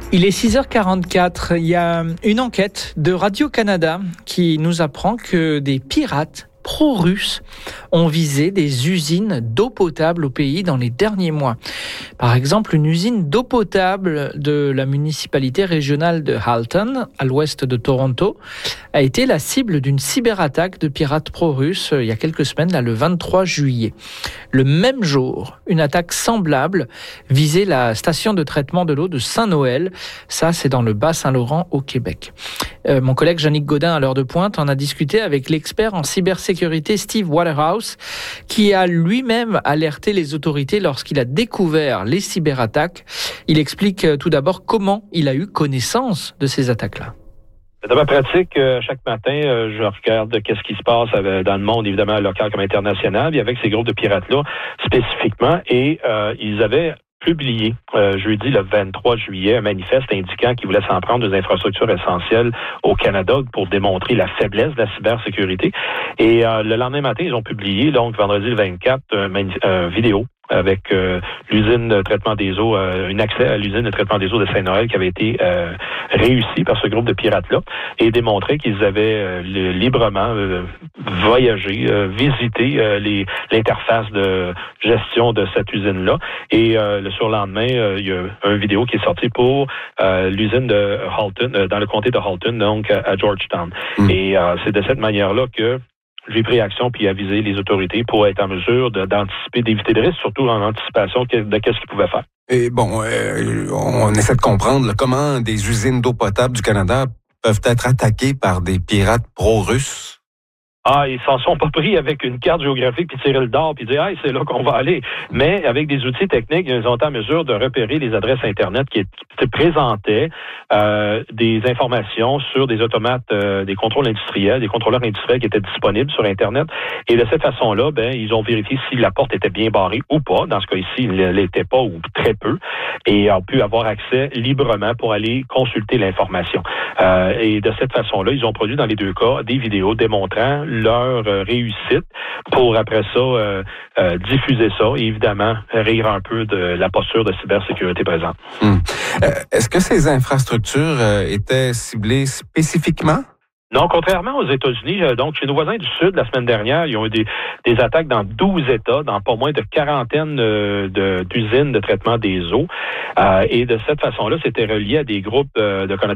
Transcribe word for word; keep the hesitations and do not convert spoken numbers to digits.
Il est six heures quarante-quatre. Il y a une enquête de Radio-Canada qui nous apprend que des pirates pro-russes ont visé des usines d'eau potable au pays dans les derniers mois. Par exemple, une usine d'eau potable de la municipalité régionale de Halton, à l'ouest de Toronto, a été la cible d'une cyberattaque de pirates pro-russes il y a quelques semaines, là, le vingt-trois juillet. Le même jour, une attaque semblable visait la station de traitement de l'eau de Saint-Noël. Ça, c'est dans le Bas-Saint-Laurent, au Québec. Euh, mon collègue Yannick Godin, à l'heure de pointe, en a discuté avec l'expert en cybersécurité Steve Waterhouse, qui a lui-même alerté les autorités lorsqu'il a découvert les cyberattaques. Il explique tout d'abord comment il a eu connaissance de ces attaques-là. Dans ma pratique, euh, chaque matin, euh, je regarde qu'est-ce qui se passe euh, dans le monde, évidemment, local comme international, et avec ces groupes de pirates-là spécifiquement, et euh, ils avaient publié euh, jeudi le vingt-trois juillet un manifeste indiquant qu'ils voulaient s'en prendre des infrastructures essentielles au Canada pour démontrer la faiblesse de la cybersécurité. Et euh, le lendemain matin, ils ont publié, donc vendredi le vingt-quatre, un, manif- un vidéo avec euh, l'usine de traitement des eaux, euh, un accès à l'usine de traitement des eaux de Saint-Noël qui avait été euh, réussi par ce groupe de pirates-là et démontré qu'ils avaient euh, le, librement euh, voyagé, euh, visité euh, les, l'interface de gestion de cette usine-là. Et euh, le surlendemain, euh, il y a une vidéo qui est sortie pour euh, l'usine de Halton, euh, dans le comté de Halton, donc à, à Georgetown. Mmh. Et euh, c'est de cette manière-là que j'ai pris action puis avisé les autorités pour être en mesure de, d'anticiper, d'éviter des risques, surtout en anticipation de, de qu'est-ce qu'ils pouvaient faire. Et bon, euh, on essaie de comprendre là, comment des usines d'eau potable du Canada peuvent être attaquées par des pirates pro-russes. Ah, ils s'en sont pas pris avec une carte géographique puis tirer le dard puis dire, hey, c'est là qu'on va aller. Mais avec des outils techniques, ils ont été en mesure de repérer les adresses Internet qui, qui présentaient euh, des informations sur des automates, euh, des contrôles industriels, des contrôleurs industriels qui étaient disponibles sur Internet. Et de cette façon-là, ben, ils ont vérifié si la porte était bien barrée ou pas. Dans ce cas ici, il ne l'était pas ou très peu. Et ont pu avoir accès librement pour aller consulter l'information. Euh, et de cette façon-là, ils ont produit dans les deux cas des vidéos démontrant leur euh, réussite pour après ça euh, euh, diffuser ça et évidemment rire un peu de la posture de cybersécurité présente. Hum. Euh, est-ce que ces infrastructures euh, étaient ciblées spécifiquement? Non, contrairement aux États-Unis, donc chez nos voisins du Sud, la semaine dernière, ils ont eu des, des attaques dans douze États, dans pas moins de quarantaine euh, de, d'usines de traitement des eaux. Euh, et de cette façon-là, c'était relié à des groupes euh, de connotation